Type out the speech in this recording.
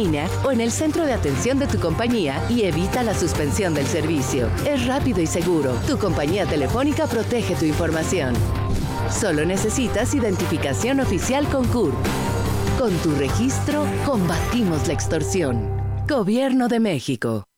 línea o en el centro de atención de tu compañía y evita la suspensión del servicio. Es rápido y seguro. Tu compañía telefónica protege tu información. Solo necesitas identificación oficial con CURP. Con tu registro, combatimos la extorsión. Gobierno de México.